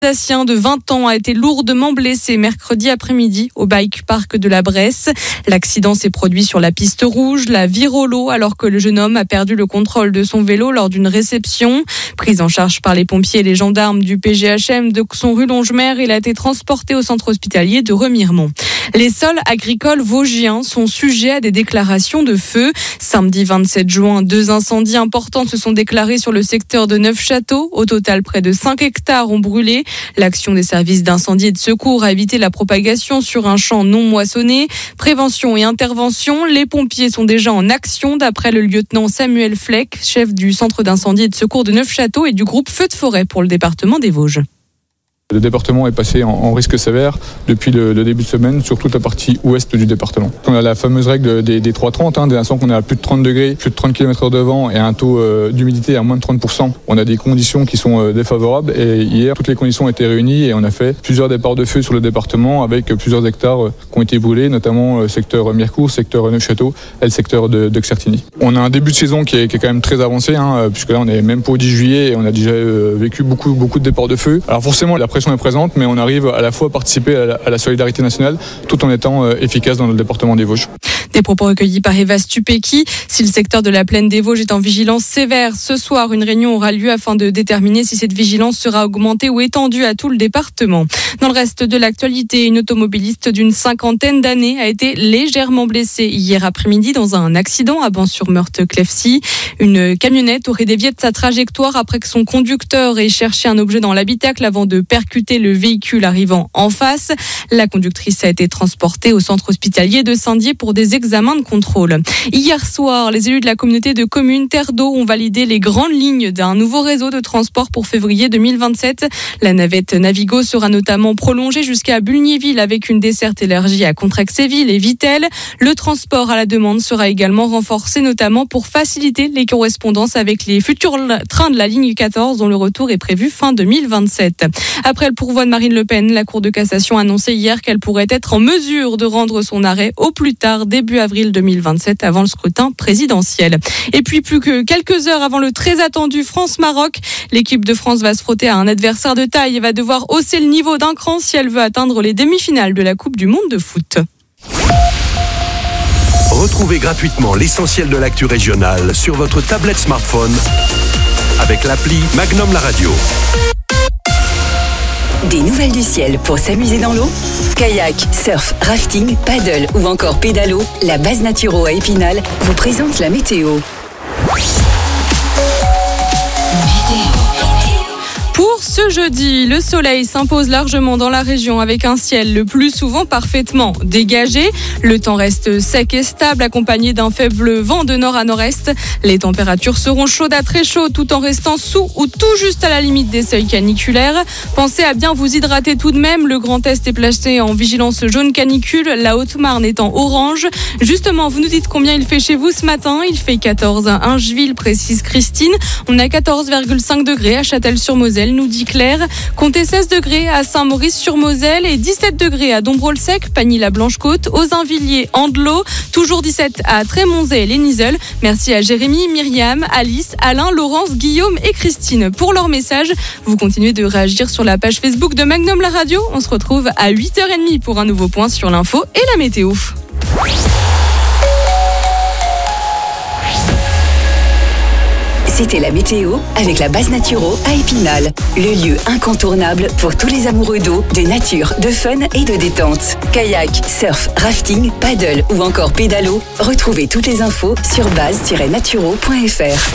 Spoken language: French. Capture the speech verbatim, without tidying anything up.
Alsacien de vingt ans a été lourdement blessé mercredi après-midi au bike park de la Bresse. L'accident s'est produit sur la piste rouge, la Virolo, alors que le jeune homme a perdu le contrôle de son vélo lors d'une réception. Pris en charge par les pompiers et les gendarmes du P G H M de son rue Longemer, il a été transporté au centre hospitalier de Remiremont. Les sols agricoles vosgiens sont sujets à des déclarations de feu. Samedi vingt-sept juin, deux incendies importants se sont déclarés sur le secteur de Neufchâteau. Au total, près de cinq hectares ont brûlé. L'action des services d'incendie et de secours a évité la propagation sur un champ non moissonné. Prévention et intervention, les pompiers sont déjà en action d'après le lieutenant Samuel Fleck, chef du centre d'incendie et de secours de Neufchâteau et du groupe Feux de forêt pour le département des Vosges. Le département est passé en, en risque sévère depuis le, le début de semaine sur toute la partie ouest du département. On a la fameuse règle des, des trois trente, hein, dès l'instant qu'on est à plus de trente degrés, plus de trente kilomètres heure de vent et un taux euh, d'humidité à moins de trente pour cent. On a des conditions qui sont euh, défavorables et hier, toutes les conditions ont été réunies et on a fait plusieurs départs de feu sur le département avec plusieurs hectares euh, qui ont été brûlés, notamment le secteur Mirecourt, secteur Neufchâteau et le secteur de, de Xertigny. On a un début de saison qui est, qui est quand même très avancé, hein, puisque là on est même pas au dix juillet et on a déjà euh, vécu beaucoup, beaucoup de départs de feu. Alors forcément la pression est présente, mais on a arrive à la fois à participer à la, à la solidarité nationale tout en étant euh, efficace dans le département des Vosges. Des propos recueillis par Eva Stupéki. Si le secteur de la plaine des Vosges est en vigilance sévère, ce soir, une réunion aura lieu afin de déterminer si cette vigilance sera augmentée ou étendue à tout le département. Dans le reste de l'actualité, une automobiliste d'une cinquantaine d'années a été légèrement blessée hier après-midi dans un accident à Ban-sur-Meurthe-Clefcy. Une camionnette aurait dévié de sa trajectoire après que son conducteur ait cherché un objet dans l'habitacle avant de percuter le véhicule arrivant en face. La conductrice a été transportée au centre hospitalier de Saint-Dié pour des examens de contrôle. Hier soir, les élus de la communauté de communes Terre d'Eau ont validé les grandes lignes d'un nouveau réseau de transport pour février deux mille vingt-sept. La navette Navigo sera notamment prolongée jusqu'à Bulgnéville avec une desserte élargie à Contrexéville et Vittel. Le transport à la demande sera également renforcé, notamment pour faciliter les correspondances avec les futurs trains de la ligne quatorze dont le retour est prévu fin deux mille vingt-sept. Après le pourvoi de Marine Le Pen, la Cour de cassation a annoncé hier qu'elle pourrait être en mesure de rendre son arrêt au plus tard début avril deux mille vingt-sept avant le scrutin présidentiel. Et puis plus que quelques heures avant le très attendu France-Maroc, l'équipe de France va se frotter à un adversaire de taille et va devoir hausser le niveau d'un cran si elle veut atteindre les demi-finales de la Coupe du Monde de foot. Retrouvez gratuitement l'essentiel de l'actu régionale sur votre tablette smartphone avec l'appli Magnum La Radio. Des nouvelles du ciel pour s'amuser dans l'eau? Kayak, surf, rafting, paddle ou encore pédalo, la base Naturo à Épinal vous présente la météo. Pour ce jeudi, le soleil s'impose largement dans la région avec un ciel le plus souvent parfaitement dégagé. Le temps reste sec et stable accompagné d'un faible vent de nord à nord-est. Les températures seront chaudes à très chaudes tout en restant sous ou tout juste à la limite des seuils caniculaires. Pensez à bien vous hydrater tout de même. Le Grand Est est placé en vigilance jaune canicule, la Haute-Marne est en orange. Justement, vous nous dites combien il fait chez vous ce matin. Il fait quatorze à Ingeville, précise Christine. On a quatorze virgule cinq degrés à Châtel-sur-Moselle, nous dit Claire. Comptez seize degrés à Saint-Maurice-sur-Moselle et dix-sept degrés à Dombrol-Sec, Pagny-la-Blanche-Côte, aux Invilliers, Andelot, toujours dix-sept à Trémonzay et les Nizeul. Merci à Jérémy, Myriam, Alice, Alain, Laurence, Guillaume et Christine pour leur message. Vous continuez de réagir sur la page Facebook de Magnum La Radio. On se retrouve à huit heures trente pour un nouveau point sur l'info et la météo. C'était la météo avec la base Naturo à Épinal. Le lieu incontournable pour tous les amoureux d'eau, de nature, de fun et de détente. Kayak, surf, rafting, paddle ou encore pédalo. Retrouvez toutes les infos sur base tiret naturo point f r.